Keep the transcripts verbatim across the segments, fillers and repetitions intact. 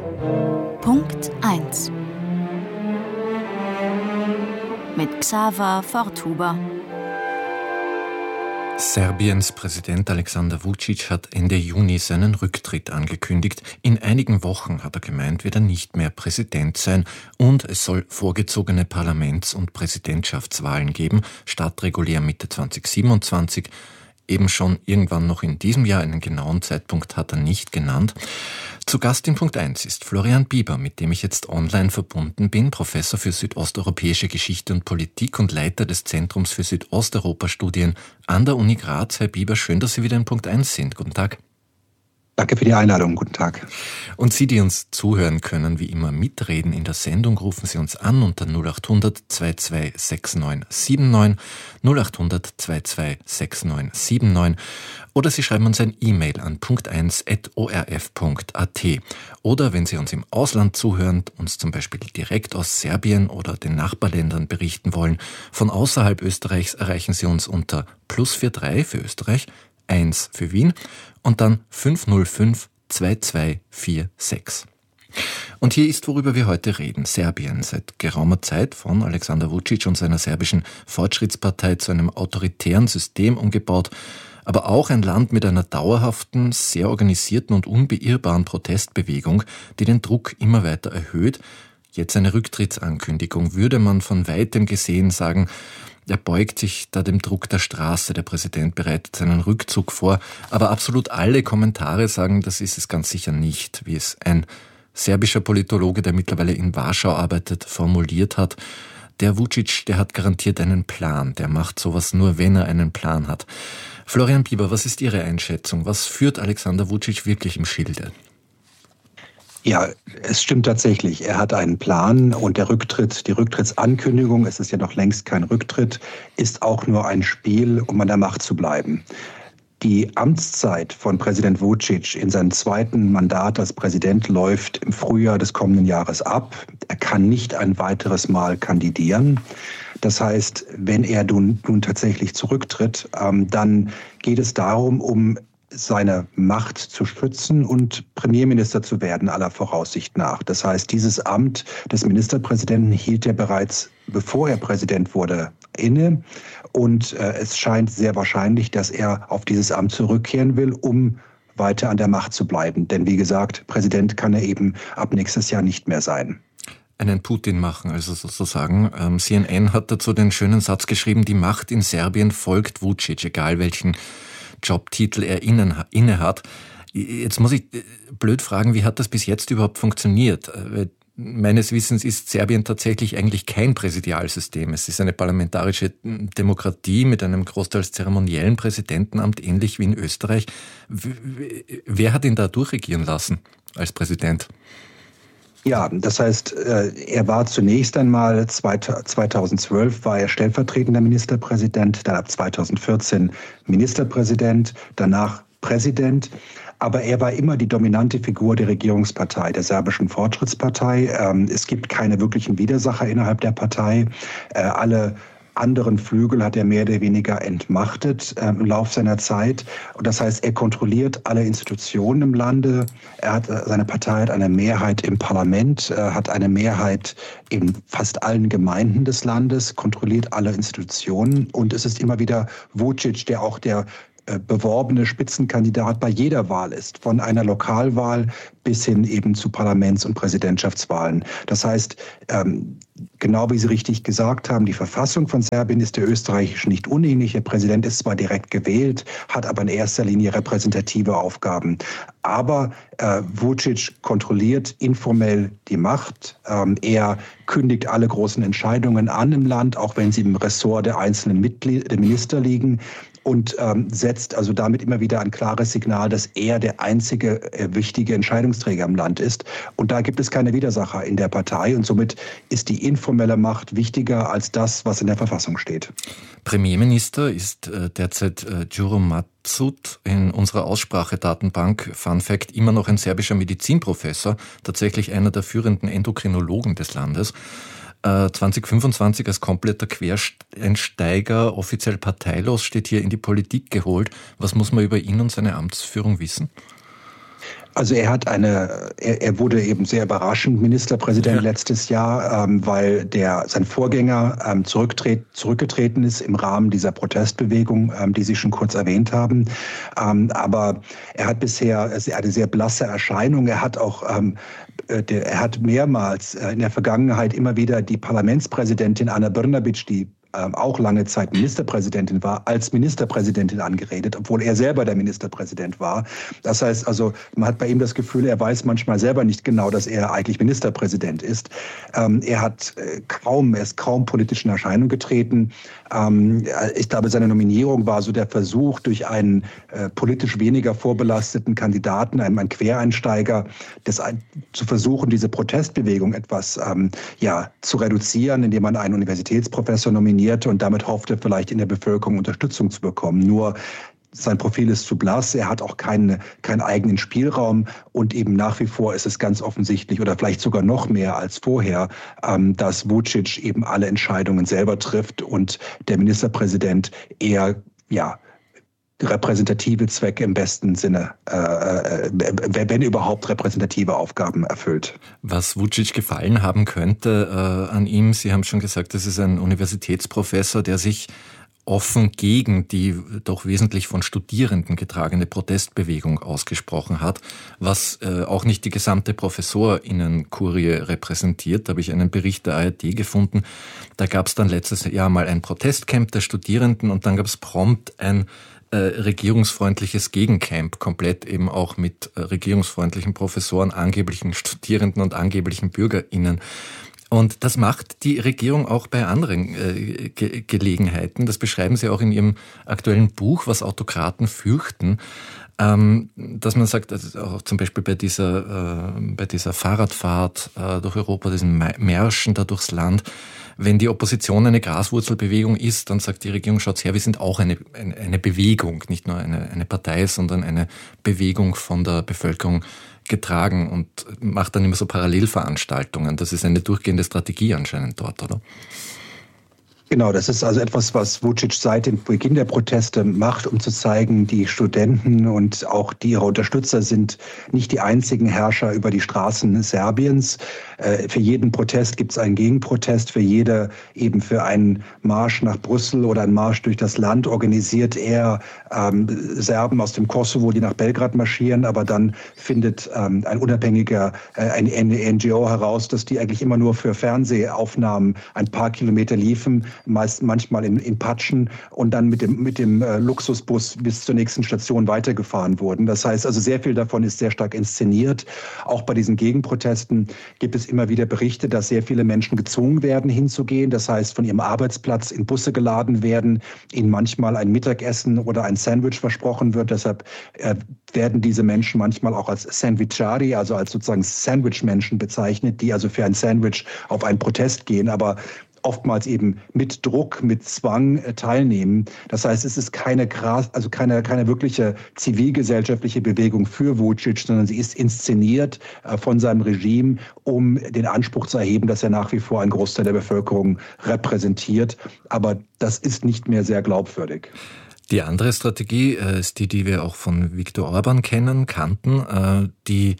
Punkt eins mit Xaver Forthuber. Serbiens Präsident Alexander Vučić hat Ende Juni seinen Rücktritt angekündigt. In einigen Wochen, hat er gemeint, wird er nicht mehr Präsident sein und es soll vorgezogene Parlaments- und Präsidentschaftswahlen geben, stadtregulär Mitte zweitausendsiebenundzwanzig. Eben schon irgendwann noch in diesem Jahr, einen genauen Zeitpunkt hat er nicht genannt. Zu Gast in Punkt eins ist Florian Bieber, mit dem ich jetzt online verbunden bin, Professor für südosteuropäische Geschichte und Politik und Leiter des Zentrums für Südosteuropa-Studien an der Uni Graz. Herr Bieber, schön, dass Sie wieder in Punkt eins sind. Guten Tag. Danke für die Einladung. Guten Tag. Und Sie, die uns zuhören, können wie immer mitreden in der Sendung. Rufen Sie uns an unter null acht hundert zweiundzwanzig neunundsechzig neunundsiebzig, null acht hundert zweiundzwanzig neunundsechzig neunundsiebzig oder Sie schreiben uns ein E-Mail an punkt eins at o r f punkt a t. Oder wenn Sie uns im Ausland zuhören, uns zum Beispiel direkt aus Serbien oder den Nachbarländern berichten wollen, von außerhalb Österreichs erreichen Sie uns unter plus drei für Österreich, eins für Wien und dann fünf null fünf zwei zwei vier sechs. Und hier ist, worüber wir heute reden. Serbien, seit geraumer Zeit von Alexander Vučić und seiner serbischen Fortschrittspartei zu einem autoritären System umgebaut, aber auch ein Land mit einer dauerhaften, sehr organisierten und unbeirrbaren Protestbewegung, die den Druck immer weiter erhöht. Jetzt eine Rücktrittsankündigung, würde man von weitem gesehen sagen, er beugt sich da dem Druck der Straße. Der Präsident bereitet seinen Rückzug vor. Aber absolut alle Kommentare sagen, das ist es ganz sicher nicht, wie es ein serbischer Politologe, der mittlerweile in Warschau arbeitet, formuliert hat. Der Vučić, der hat garantiert einen Plan. Der macht sowas nur, wenn er einen Plan hat. Florian Bieber, was ist Ihre Einschätzung? Was führt Alexander Vučić wirklich im Schilde? Ja, es stimmt tatsächlich. Er hat einen Plan und der Rücktritt, die Rücktrittsankündigung, es ist ja noch längst kein Rücktritt, ist auch nur ein Spiel, um an der Macht zu bleiben. Die Amtszeit von Präsident Vučić in seinem zweiten Mandat als Präsident läuft im Frühjahr des kommenden Jahres ab. Er kann nicht ein weiteres Mal kandidieren. Das heißt, wenn er nun, nun tatsächlich zurücktritt, ähm, dann geht es darum, um seine Macht zu schützen und Premierminister zu werden, aller Voraussicht nach. Das heißt, dieses Amt des Ministerpräsidenten hielt er bereits, bevor er Präsident wurde, inne. Und äh, es scheint sehr wahrscheinlich, dass er auf dieses Amt zurückkehren will, um weiter an der Macht zu bleiben. Denn wie gesagt, Präsident kann er eben ab nächstes Jahr nicht mehr sein. Einen Putin machen, also sozusagen. Ähm, C N N hat dazu den schönen Satz geschrieben, die Macht in Serbien folgt Vučić, egal welchen Jobtitel er inne hat. Jetzt muss ich blöd fragen, wie hat das bis jetzt überhaupt funktioniert? Meines Wissens ist Serbien tatsächlich eigentlich kein Präsidialsystem. Es ist eine parlamentarische Demokratie mit einem großteils zeremoniellen Präsidentenamt, ähnlich wie in Österreich. Wer hat ihn da durchregieren lassen als Präsident? Ja, das heißt, er war zunächst einmal, zweitausendzwölf war er stellvertretender Ministerpräsident, dann ab zweitausendvierzehn Ministerpräsident, danach Präsident. Aber er war immer die dominante Figur der Regierungspartei, der serbischen Fortschrittspartei. Es gibt keine wirklichen Widersacher innerhalb der Partei. Alle anderen Flügel hat er mehr oder weniger entmachtet äh, im Laufe seiner Zeit. Und das heißt, er kontrolliert alle Institutionen im Lande. Er hat, seine Partei hat eine Mehrheit im Parlament, äh, hat eine Mehrheit in fast allen Gemeinden des Landes, kontrolliert alle Institutionen. Und es ist immer wieder Vučić, der auch der beworbene Spitzenkandidat bei jeder Wahl ist, von einer Lokalwahl bis hin eben zu Parlaments- und Präsidentschaftswahlen. Das heißt, genau wie Sie richtig gesagt haben, die Verfassung von Serbien ist der österreichischen nicht unähnlich. Der Präsident ist zwar direkt gewählt, hat aber in erster Linie repräsentative Aufgaben. Aber äh, Vučić kontrolliert informell die Macht. Ähm, er kündigt alle großen Entscheidungen an im Land, auch wenn sie im Ressort der einzelnen Mitglieder, der Minister liegen. Und ähm, setzt also damit immer wieder ein klares Signal, dass er der einzige äh, wichtige Entscheidungsträger im Land ist. Und da gibt es keine Widersacher in der Partei. Und somit ist die informelle Macht wichtiger als das, was in der Verfassung steht. Premierminister ist äh, derzeit äh, Đuro Mačut, in unserer Aussprachedatenbank, Fun Fact, immer noch ein serbischer Medizinprofessor, tatsächlich einer der führenden Endokrinologen des Landes. zwanzig fünfundzwanzig als kompletter Quereinsteiger, offiziell parteilos, steht hier in die Politik geholt. Was muss man über ihn und seine Amtsführung wissen? Also er hat eine, er, er wurde eben sehr überraschend Ministerpräsident ja. letztes Jahr, ähm, weil der sein Vorgänger ähm, zurücktret, zurückgetreten ist im Rahmen dieser Protestbewegung, ähm, die Sie schon kurz erwähnt haben. Ähm, aber er hat bisher eine sehr blasse Erscheinung. Er hat auch ähm, der, er hat mehrmals in der Vergangenheit immer wieder die Parlamentspräsidentin Ana Brnabić, die Ähm, auch lange Zeit Ministerpräsidentin war, als Ministerpräsidentin angeredet, obwohl er selber der Ministerpräsident war. Das heißt also, man hat bei ihm das Gefühl, er weiß manchmal selber nicht genau, dass er eigentlich Ministerpräsident ist. Ähm, er hat äh, kaum, er ist kaum politisch in Erscheinung getreten. Ähm, ich glaube, seine Nominierung war so der Versuch, durch einen äh, politisch weniger vorbelasteten Kandidaten, einen, einen Quereinsteiger, das ein, zu versuchen, diese Protestbewegung etwas ähm, ja, zu reduzieren, indem man einen Universitätsprofessor nominiert und damit hoffte, vielleicht in der Bevölkerung Unterstützung zu bekommen. Nur sein Profil ist zu blass, er hat auch keinen, keinen eigenen Spielraum und eben nach wie vor ist es ganz offensichtlich oder vielleicht sogar noch mehr als vorher, ähm, dass Vučić eben alle Entscheidungen selber trifft und der Ministerpräsident eher, ja, repräsentative Zwecke im besten Sinne, äh, wenn überhaupt repräsentative Aufgaben erfüllt. Was Vučić gefallen haben könnte äh, an ihm, Sie haben schon gesagt, das ist ein Universitätsprofessor, der sich offen gegen die doch wesentlich von Studierenden getragene Protestbewegung ausgesprochen hat, was äh, auch nicht die gesamte Professorinnenkurie repräsentiert. Da habe ich einen Bericht der A R D gefunden. Da gab es dann letztes Jahr mal ein Protestcamp der Studierenden und dann gab es prompt ein äh, regierungsfreundliches Gegencamp, komplett eben auch mit äh, regierungsfreundlichen Professoren, angeblichen Studierenden und angeblichen BürgerInnen. Und das macht die Regierung auch bei anderen äh, Ge- Gelegenheiten. Das beschreiben Sie auch in Ihrem aktuellen Buch, was Autokraten fürchten, ähm, dass man sagt, also auch zum Beispiel bei dieser, äh, bei dieser Fahrradfahrt äh, durch Europa, diesen Märschen da durchs Land, wenn die Opposition eine Graswurzelbewegung ist, dann sagt die Regierung, schaut's her, wir sind auch eine, eine, eine Bewegung, nicht nur eine, eine Partei, sondern eine Bewegung von der Bevölkerung getragen und macht dann immer so Parallelveranstaltungen. Das ist eine durchgehende Strategie anscheinend dort, oder? Genau, das ist also etwas, was Vučić seit dem Beginn der Proteste macht, um zu zeigen, die Studenten und auch die ihre Unterstützer sind nicht die einzigen Herrscher über die Straßen Serbiens. Für jeden Protest gibt es einen Gegenprotest. Für jede, eben für einen Marsch nach Brüssel oder einen Marsch durch das Land organisiert er ähm, Serben aus dem Kosovo, die nach Belgrad marschieren. Aber dann findet ähm, ein unabhängiger, äh, eine N G O heraus, dass die eigentlich immer nur für Fernsehaufnahmen ein paar Kilometer liefen, meist manchmal in, in Patschen und dann mit dem, mit dem äh, Luxusbus bis zur nächsten Station weitergefahren wurden. Das heißt also, sehr viel davon ist sehr stark inszeniert. Auch bei diesen Gegenprotesten gibt es immer wieder Berichte, dass sehr viele Menschen gezwungen werden, hinzugehen. Das heißt, von ihrem Arbeitsplatz in Busse geladen werden, ihnen manchmal ein Mittagessen oder ein Sandwich versprochen wird. Deshalb äh, werden diese Menschen manchmal auch als Sandwichari, also als sozusagen Sandwich-Menschen bezeichnet, die also für ein Sandwich auf einen Protest gehen. Aber oftmals eben mit Druck, mit Zwang äh, teilnehmen. Das heißt, es ist keine also keine keine wirkliche zivilgesellschaftliche Bewegung für Vučić, sondern sie ist inszeniert äh, von seinem Regime, um den Anspruch zu erheben, dass er nach wie vor einen Großteil der Bevölkerung repräsentiert. Aber das ist nicht mehr sehr glaubwürdig. Die andere Strategie äh, ist die, die wir auch von Viktor Orban kennen, kannten, äh, die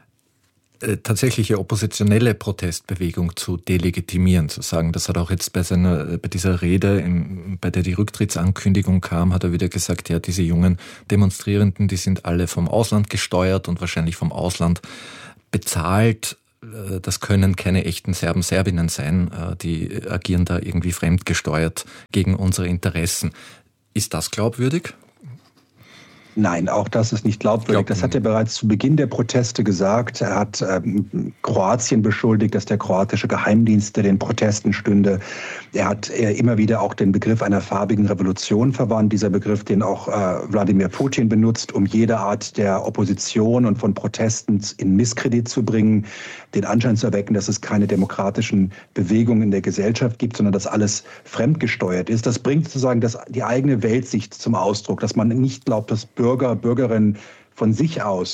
tatsächliche oppositionelle Protestbewegung zu delegitimieren, zu sagen. Das hat auch jetzt bei seiner, bei dieser Rede, im, bei der die Rücktrittsankündigung kam, hat er wieder gesagt, ja, diese jungen Demonstrierenden, die sind alle vom Ausland gesteuert und wahrscheinlich vom Ausland bezahlt. Das können keine echten Serben, Serbinnen sein. Die agieren da irgendwie fremdgesteuert gegen unsere Interessen. Ist das glaubwürdig? Nein, auch das ist nicht glaubwürdig. Das hat er bereits zu Beginn der Proteste gesagt. Er hat ähm, Kroatien beschuldigt, dass der kroatische Geheimdienst den Protesten stünde. Er hat äh, immer wieder auch den Begriff einer farbigen Revolution verwandt. Dieser Begriff, den auch äh, Wladimir Putin benutzt, um jede Art der Opposition und von Protesten in Misskredit zu bringen, den Anschein zu erwecken, dass es keine demokratischen Bewegungen in der Gesellschaft gibt, sondern dass alles fremdgesteuert ist. Das bringt sozusagen das, die eigene Weltsicht zum Ausdruck, dass man nicht glaubt, dass Bürger, Bürgerinnen von sich aus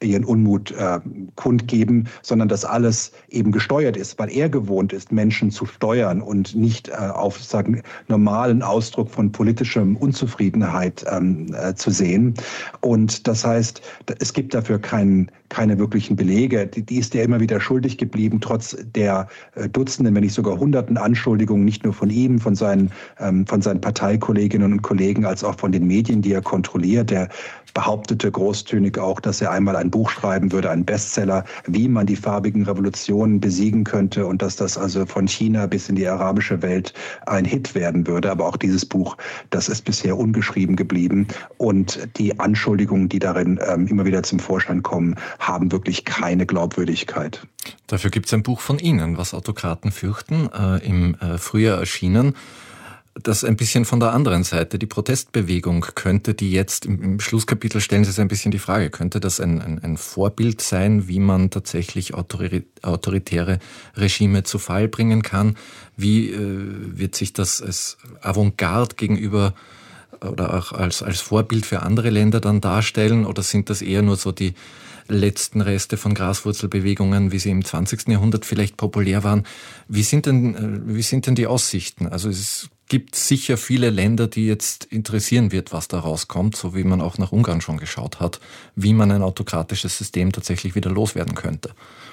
ihren Unmut äh, kundgeben, sondern dass alles eben gesteuert ist, weil er gewohnt ist, Menschen zu steuern und nicht äh, auf sagen normalen Ausdruck von politischem Unzufriedenheit ähm, äh, zu sehen. Und das heißt, es gibt dafür keinen keine wirklichen Belege. Die, die ist er immer wieder schuldig geblieben, trotz der äh, Dutzenden, wenn nicht sogar Hunderten Anschuldigungen, nicht nur von ihm, von seinen, ähm, von seinen Parteikolleginnen und Kollegen, als auch von den Medien, die er kontrolliert. Er behauptete großtönig auch, dass er einmal ein Buch schreiben würde, einen Bestseller, wie man die farbigen Revolutionen besiegen könnte und dass das also von China bis in die arabische Welt ein Hit werden würde. Aber auch dieses Buch, das ist bisher ungeschrieben geblieben. Und die Anschuldigungen, die darin ähm, immer wieder zum Vorschein kommen, haben wirklich keine Glaubwürdigkeit. Dafür gibt es ein Buch von Ihnen, was Autokraten fürchten, äh, im äh, Frühjahr erschienen. Das ein bisschen von der anderen Seite, die Protestbewegung, könnte die jetzt, im, im Schlusskapitel stellen Sie sich ein bisschen die Frage, könnte das ein, ein, ein Vorbild sein, wie man tatsächlich autori- autoritäre Regime zu Fall bringen kann? Wie äh, wird sich das als Avantgarde gegenüber oder auch als, als Vorbild für andere Länder dann darstellen? Oder sind das eher nur so die letzten Reste von Graswurzelbewegungen, wie sie im zwanzigsten Jahrhundert vielleicht populär waren? Wie sind denn, wie sind denn die Aussichten? Also es gibt sicher viele Länder, die jetzt interessieren wird, was da rauskommt, so wie man auch nach Ungarn schon geschaut hat, wie man ein autokratisches System tatsächlich wieder loswerden könnte.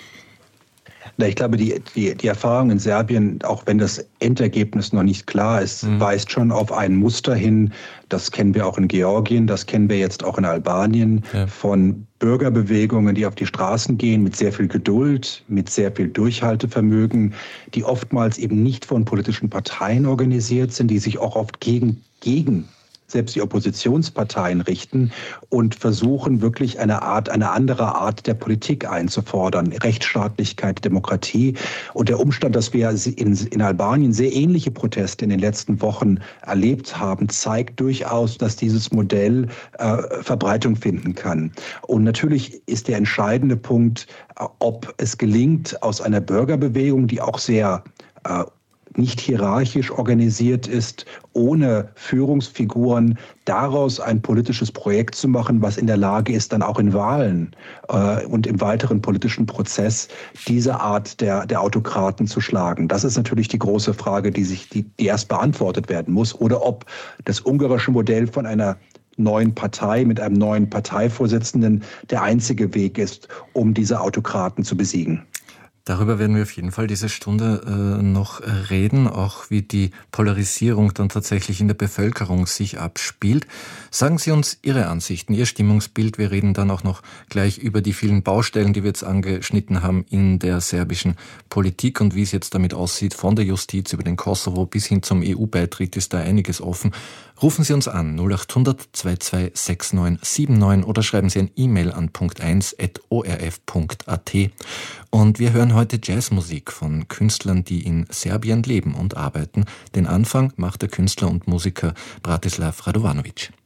Ich glaube, die, die, die Erfahrung in Serbien, auch wenn das Endergebnis noch nicht klar ist, mhm. weist schon auf ein Muster hin. Das kennen wir auch in Georgien, das kennen wir jetzt auch in Albanien, ja. von Bürgerbewegungen, die auf die Straßen gehen, mit sehr viel Geduld, mit sehr viel Durchhaltevermögen, die oftmals eben nicht von politischen Parteien organisiert sind, die sich auch oft gegen, gegen selbst die Oppositionsparteien richten und versuchen wirklich eine Art, eine andere Art der Politik einzufordern. Rechtsstaatlichkeit, Demokratie. Und der Umstand, dass wir in, in Albanien sehr ähnliche Proteste in den letzten Wochen erlebt haben, zeigt durchaus, dass dieses Modell äh, Verbreitung finden kann. Und natürlich ist der entscheidende Punkt, ob es gelingt, aus einer Bürgerbewegung, die auch sehr äh, nicht hierarchisch organisiert ist, ohne Führungsfiguren, daraus ein politisches Projekt zu machen, was in der Lage ist, dann auch in Wahlen äh, und im weiteren politischen Prozess diese Art der, der Autokraten zu schlagen. Das ist natürlich die große Frage, die sich, die, die erst beantwortet werden muss. Oder ob das ungarische Modell von einer neuen Partei mit einem neuen Parteivorsitzenden der einzige Weg ist, um diese Autokraten zu besiegen. Darüber werden wir auf jeden Fall diese Stunde äh, noch reden, auch wie die Polarisierung dann tatsächlich in der Bevölkerung sich abspielt. Sagen Sie uns Ihre Ansichten, Ihr Stimmungsbild. Wir reden dann auch noch gleich über die vielen Baustellen, die wir jetzt angeschnitten haben in der serbischen Politik und wie es jetzt damit aussieht, von der Justiz über den Kosovo bis hin zum E U-Beitritt ist da einiges offen. Rufen Sie uns an null acht hundert zwei zwei sechs neun sieben neun oder schreiben Sie ein E-Mail an punkt eins at o r f punkt a t. Und wir hören heute Jazzmusik von Künstlern, die in Serbien leben und arbeiten. Den Anfang macht der Künstler und Musiker Bratislav Radovanovic.